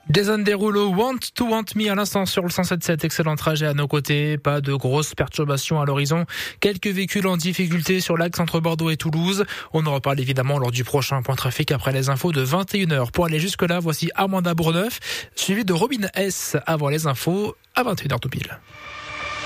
Jason Derulo, Want to Want Me à l'instant sur le 107.7. Excellent trajet à nos côtés. Pas de grosses perturbations à l'horizon. Quelques véhicules en difficulté sur l'axe entre Bordeaux et Toulouse. On en reparle évidemment lors du prochain point trafic après les infos de 21h. Pour aller jusque-là, voici Amanda Bourneuf, suivi de Robin S. avant les infos à 21h tout pile.